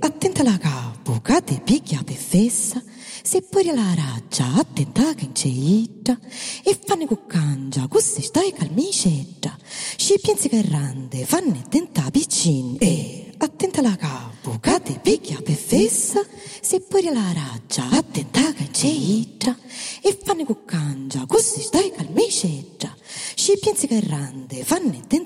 attenta alla capo, cade picchia per fessa, se poi la raggia, attenta che c'è ita, e fanno cuccangia, così stai calmicetta, ci pensi che rande, fanno tenta piccin, e attenta alla capo, cade picchia per fessa, se poi la raggia, attenta che c'è ita, e fanno cuccangia, così stai calmicetta, ci pensi che rande, fanno tenta